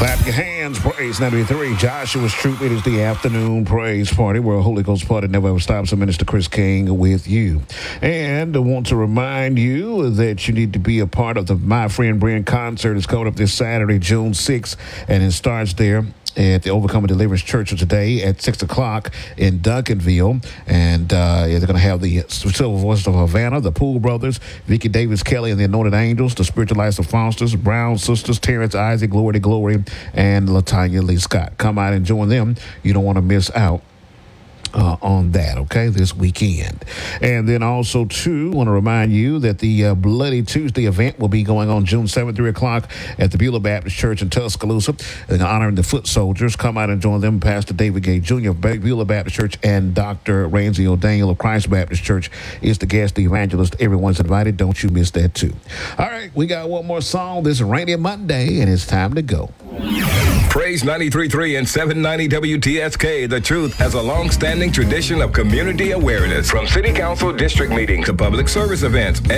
Clap your hands, praise 93. Joshua's Troop. It is the afternoon praise party where a Holy Ghost party never ever stops. Minister Chris King with you. And I want to remind you that you need to be a part of the My Friend Brand concert. It's coming up this Saturday, June 6th, and it starts there at the Overcoming Deliverance Church of Today at 6 o'clock in Duncanville. And they're going to have the Silver Voices of Havana, the Poole Brothers, Vicky Davis Kelly and the Anointed Angels, the Spiritual Lights of Fosters, Brown Sisters, Terrence Isaac, Glory to Glory, and Latanya Lee Scott. Come out and join them. You don't want to miss out on that, okay, this weekend. And then also, too, want to remind you that the Bloody Tuesday event will be going on June 7th, 3 o'clock at the Beulah Baptist Church in Tuscaloosa, in honoring the foot soldiers. Come out and join them, Pastor David Gay Jr. of Beulah Baptist Church, and Dr. Ramsey O'Daniel of Christ Baptist Church is the guest, the evangelist. Everyone's invited. Don't you miss that, too. All right, we got one more song. This is Rainy Monday, and it's time to go. Praise 93.3 and 790 WTSK. The Truth has a long-standing tradition of community awareness, from city council district meetings to public service events